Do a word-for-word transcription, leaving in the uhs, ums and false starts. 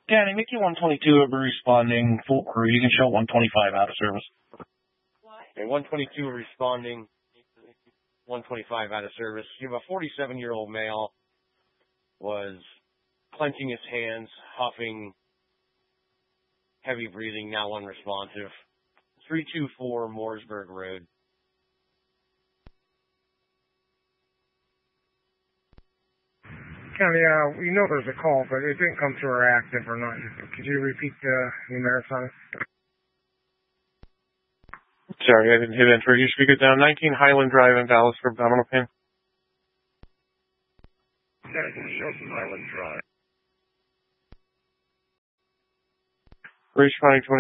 Danny, make you one twenty-two over responding, full, or you can show one twenty-five out of service. Okay, one twenty-two responding, one twenty-five out of service. You have a forty-seven-year-old male, was clenching his hands, huffing, heavy breathing, now unresponsive. three two four Mooresburg Road. County, uh, we know there's a call, but it didn't come through our active or not. Could you repeat the numerics on it? Sorry, I didn't hit enter. You speak it down. nineteen Highland Drive in Dallas for abdominal pain. nineteen Highland Drive. Responding